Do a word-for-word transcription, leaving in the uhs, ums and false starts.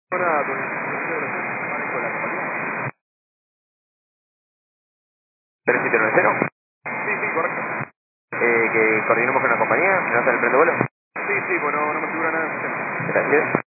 Nada, con el con la compañía. ¿tres siete nueve cero? Sí, sí, correcto. Eh, que coordinemos con la compañía, ¿me das el prendo vuelo? Sí, sí, bueno, no me figura nada en el sistema. Gracias.